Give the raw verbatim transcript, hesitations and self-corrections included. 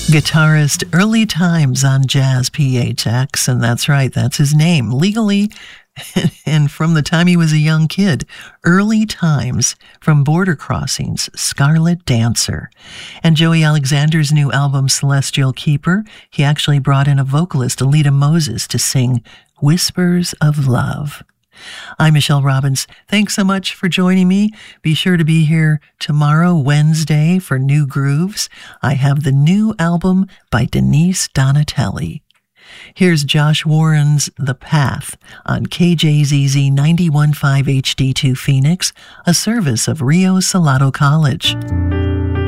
Guitarist Early Times on Jazz P H X, and that's right, that's his name, legally, and from the time he was a young kid. Early Times from Border Crossings, Scarlet Dancer. And Joey Alexander's new album, Celestial Keeper, he actually brought in a vocalist, Alita Moses, to sing Whispers of Love. I'm Michelle Robbins. Thanks so much for joining me. Be sure to be here tomorrow, Wednesday, for New Grooves. I have the new album by Denise Donatelli. Here's Josh Warren's The Path on K J Z Z ninety-one point five H D two Phoenix, a service of Rio Salado College.